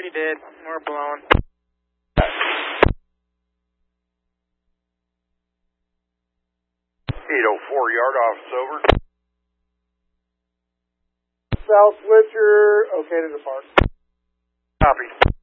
He did. We're blown. 804 yard office, over. South Switcher, okay to depart. Copy.